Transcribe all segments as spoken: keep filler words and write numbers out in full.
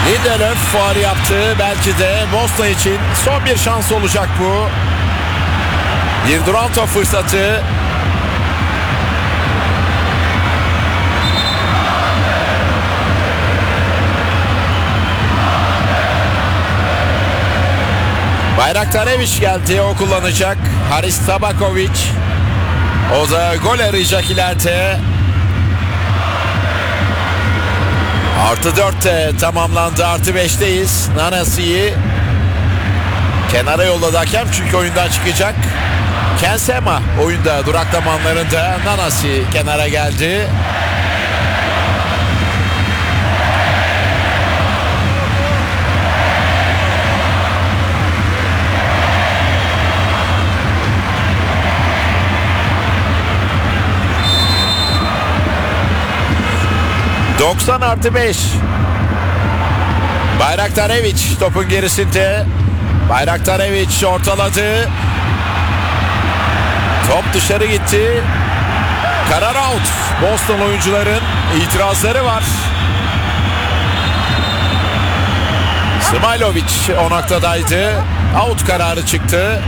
Lindelöf faul yaptı. Belki de Bosna için son bir şans olacak bu. Bir duran top fırsatı. Bayraktarevic geldi, o kullanacak. Haris Tabakovic. O da gol arayacak ileride. Artı dörtte tamamlandı, artı beşteyiz. Nanasi'yi kenara yolladı hakem çünkü oyundan çıkacak. Kensema oyunda duraklama anlarında. Nanasi kenara geldi. doksan artı beş. Bayraktarevic topun gerisinde. Bayraktarevic ortaladı. Top dışarı gitti. Karar out. Boston oyuncuların itirazları var. Smailovic o noktadaydı. Out kararı çıktı.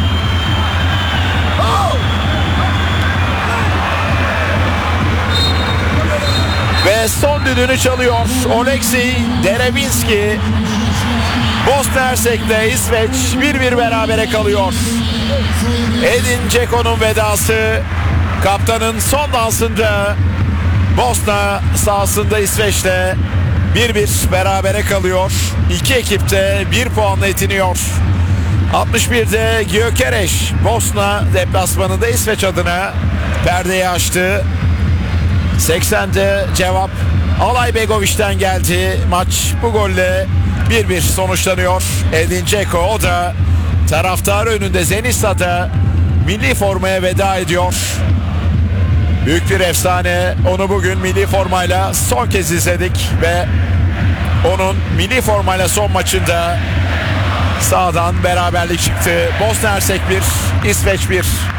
Ve son düdüğünü çalıyor Oleksiy Derebinski. Bosna Hersek'le İsveç bir bir berabere kalıyor. Edin Dzeko'nun vedası, kaptanın son dansında Bosna sahasında İsveç'le bir bir berabere kalıyor. İki ekip de bir puanla yetiniyor. altmış birde Gyökeres Bosna deplasmanında İsveç adına perdeyi açtı. seksende cevap Alay-Begovic'ten geldi. Maç bu golle bir bir sonuçlanıyor. Edin Dzeko o da taraftarı önünde Zenisa'da milli formaya veda ediyor. Büyük bir efsane. Onu bugün milli formayla son kez izledik ve onun milli formayla son maçında sahadan beraberlik çıktı. Bosna Hersek bir, İsveç bir.